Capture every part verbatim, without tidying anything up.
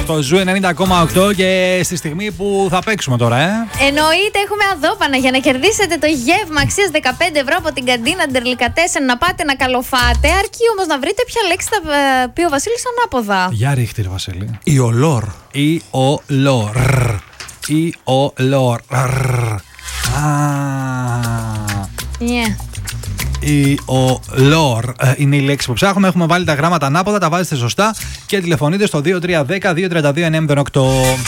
Το Ζου ενενήντα κόμμα οκτώ και στη στιγμή που θα παίξουμε τώρα, ε. Εννοείται, έχουμε αδόπανα για να κερδίσετε το γεύμα αξίας δεκαπέντε ευρώ από την καντίνα Ντερλικατέσεν. Να πάτε να καλοφάτε, αρκεί όμως να βρείτε ποια λέξη θα πει ο Βασίλης ανάποδα. Για ρίχτε, ρε Βασίλη. Η ολόρ. Η ολόρ. Η ολόρ. Α. Yeah. Η ολόρ είναι η λέξη που ψάχνουμε. Έχουμε βάλει τα γράμματα ανάποδα, τα βάζετε σωστά και τηλεφωνείτε στο δύο τρία ένα μηδέν δύο τρία δύο εννιά μηδέν οκτώ.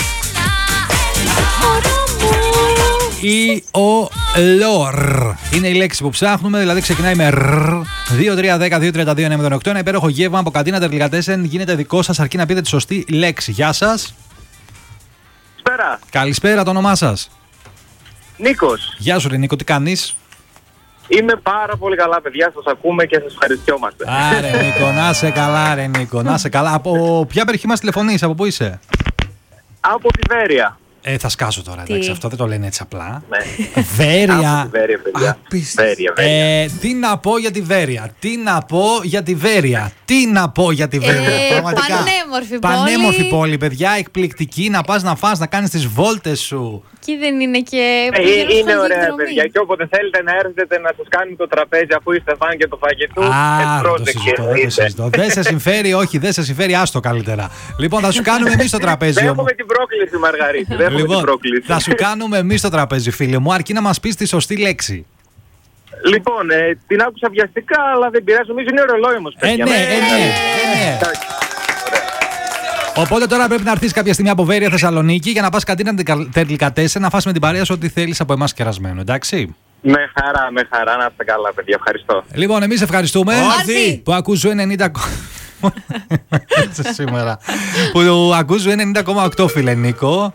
Η ολόρ είναι η λέξη που ψάχνουμε, δηλαδή ξεκινάει με ρ. δύο τρία ένα μηδέν δύο τρία δύο εννιά μηδέν οκτώ. Ένα υπέροχο γεύμα από καντίνα Ντερλικατέσεν γίνεται δικό σας αρκεί να πείτε τη σωστή λέξη. Γεια σας. Καλησπέρα. Καλησπέρα, το όνομά σας? Νίκος. Γεια σου ρε Νίκο, τι κάνεις? Είμαι πάρα πολύ καλά, παιδιά, σας ακούμε και σας ευχαριστιόμαστε. Άρε Νίκο, να σε καλά ρε Νίκο, να σε καλά. Από ποια περιοχή μας τηλεφωνείς, από πού είσαι? Από τη Βέρεια. Ε, θα σκάσω τώρα, Τι? εντάξει, αυτό δεν το λένε έτσι απλά. Ναι. Βέρεια. Από τη Βέρεια, παιδιά. Απίστευτο. Βέρεια, Βέρεια. Ε, τι να πω για τη Βέρεια, τι να πω για τη Βέρεια, τι να πω για τη Βέρεια. Ε, Πραγματικά. πανέμορφη πόλη. Πανέμορφη πόλη, παιδιά, εκπληκτική, να πας να φας, να κάνεις τις βόλτες σου. Εκεί δεν είναι και. Ε, πολύ είναι ωραία, διαδρομή. παιδιά. Και όποτε θέλετε να έρθετε να σας κάνουμε το τραπέζι αφού είστε φαν και το φαγητού, Α, δεν το πρόσδεκε. συζητώ, δεν το συζητώ. Δεν σε συμφέρει, όχι, δεν σε συμφέρει, άστο καλύτερα. Λοιπόν, θα σου κάνουμε εμείς το τραπέζι όμως. Δέχομαι την πρόκληση, Μαργαρίτη. Δέχομαι την Λοιπόν, πρόκληση. θα σου κάνουμε εμείς το τραπέζι, φίλε μου, αρκεί να μας πεις τη σωστή λέξη. Λοιπόν, ε, την άκουσα βιαστικά, αλλά δεν πειράζει. Νομίζω είναι ρολόι όμως, Ε, παιδιά. ναι, Με- ε, ναι, ε, ναι. Εντάξει. Οπότε τώρα πρέπει να έρθεις κάποια στιγμή από Βέρεια Θεσσαλονίκη για να πας καντίνα Ντερλικατέσεν να φας με την παρέα σου ό,τι θέλεις από εμάς κερασμένο, εντάξει. Με χαρά, με χαρά. Να είστε καλά, παιδιά. Ευχαριστώ. Λοιπόν, εμείς ευχαριστούμε Άρθι. που ακούς Ζου ενενήντα Έτσι σήμερα. Που ακούς Ζου ενενήντα κόμμα οκτώ, φίλε Νίκο.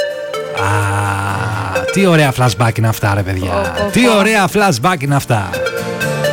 Α, τι ωραία flashback είναι αυτά, ρε παιδιά. Ω, ω, Τι ω. ωραία flashback είναι αυτά.